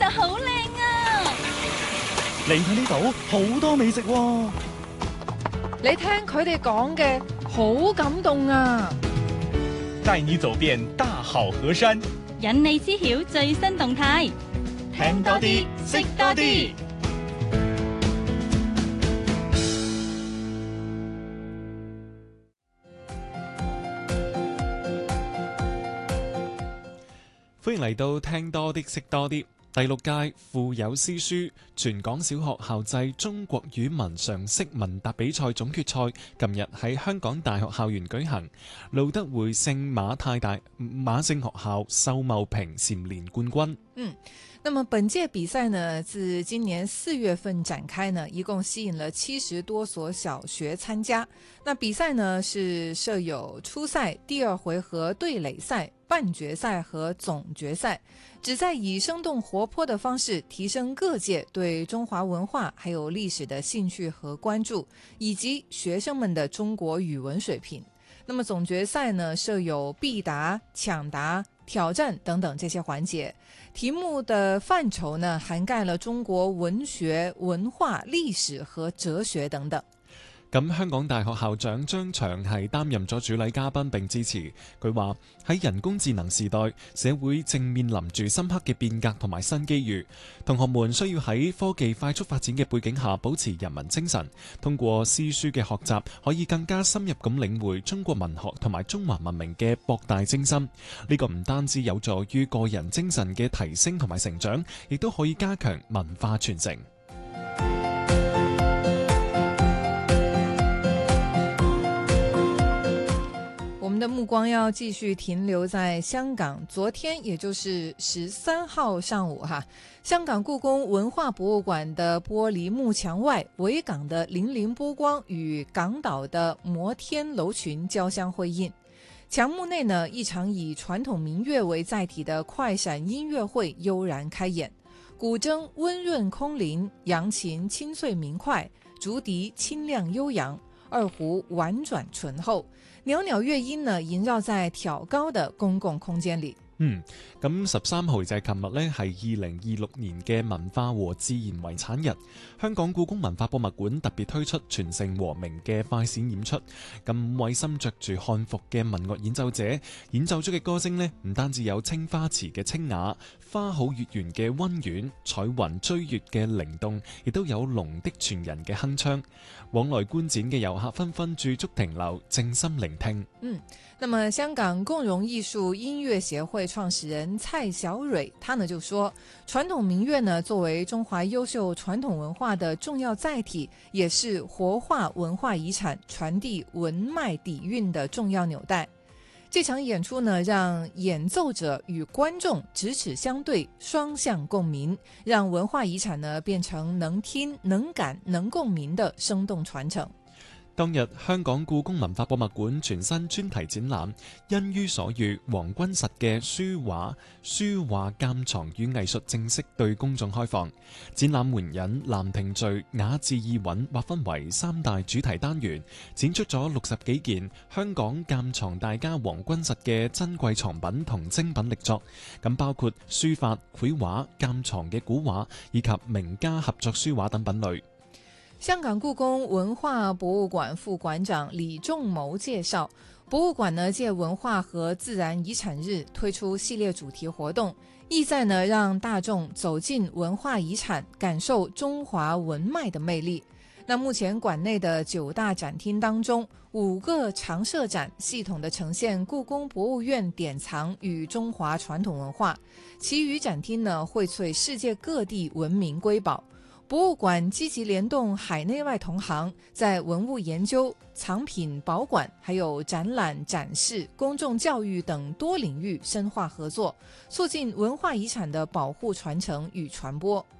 好靚啊！ 嚟睇呢度好多美食喎。 你聽佢哋講嘅好感動啊！ 帶你走遍大好河山， 引你知曉最新動態， 聽多啲，識多啲。 歡迎嚟到聽多啲識多啲第6屆富有詩書全港小學校際中國語文常識問答比賽總決賽近日喺香港大學校園舉行，路德會聖馬聖學校秀茂坪蟬聯冠軍。 那麼本屆比賽呢，自今年4月份展開呢，一共吸引了70多所小學參加。那比賽呢是設有初賽、第2回合對壘賽、半決賽和總決賽，旨在以生動活潑的方式提升各界對中華文化還有歷史的興趣和關注，以及學生們的中國語文水平。那麼總決賽呢設有必答、搶答、挑戰等等這些環節，題目的範疇呢涵蓋了中國文學、文化、歷史和哲學等等。 咁香港大學校長張翔係擔任咗主禮嘉賓並致辭，佢話喺人工智能時代，社會正面臨住深刻嘅變革同埋新機遇，同學們需要喺科技快速發展嘅背景下保持人文精神，通過詩書嘅學習可以更加深入咁領會中國文學同埋中華文明嘅博大精深。呢個唔單止有助於個人精神嘅提升同埋成長，亦都可以加強文化傳承。 我們的目光要繼續停留在香港，昨天也就是13號上午香港故宮文化博物館的玻璃幕牆外，維港的粼粼波光與港島的摩天樓群交相輝映。牆幕內呢，一場以傳統民樂為載體的快閃音樂會悠然開演，古箏溫潤空靈，揚琴清脆明快，竹笛清亮悠揚，二胡婉轉醇厚，裊裊樂音呢縈繞在挑高的公共空間裏。 咁13號就係琴日呢，係2026年嘅文化和自然遺產日。香港故宮文化博物館特別推出全城和鳴嘅快閃演出。咁5位身着住漢服嘅民樂演奏者演奏出嘅歌聲呢，唔單止有青花瓷嘅清雅、花好月圓嘅溫婉、彩雲追月嘅靈動，亦都有龍的傳人嘅鏗鏘。往來觀展嘅遊客紛紛駐足停留，靜心聆聽。 那麼香港共融藝術音樂協會創始人蔡小蕊，他呢就說，傳統民樂呢作為中華優秀傳統文化的重要載體，也是活化文化遺產、傳遞文脈底蘊的重要紐帶。這場演出呢，讓演奏者與觀眾咫尺相對，雙向共鳴，讓文化遺產呢變成能聽、能感、能共鳴的生動傳承。 當日香港故宮文化博物館全新專題展覽《因於所遇》黃君實嘅書畫鑑藏與藝術正式對公眾開放。展覽援引《蘭亭序》雅致意韻劃分為3大主題單元，展出咗60幾件香港鑑藏大家黃君實嘅珍貴藏品同精品力作，咁包括書法、繪畫、鑑藏嘅古畫以及名家合作書畫等品類。 香港故宮文化博物館副館長李仲謀介紹，博物館呢借文化和自然遺產日推出系列主題活動，意在呢讓大眾走進文化遺產，感受中華文脈的魅力。那目前館內的9大展廳當中，5個常設展系統地呈現故宮博物院典藏與中華傳統文化，其餘展廳呢薈萃世界各地文明瑰寶。博物館積極聯動海內外同行，在文物研究、藏品保管、還有展覽展示、公眾教育等多領域深化合作，促進文化遺產的保護傳承與傳播。